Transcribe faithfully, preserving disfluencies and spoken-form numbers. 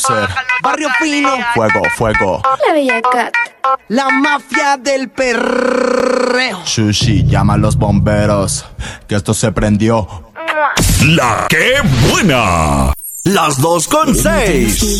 Barrio Fino. Fuego, fuego. La Bella Cat. La mafia del perreo. Sushi, llama a los bomberos, que esto se prendió. La que buena. Las dos con seis.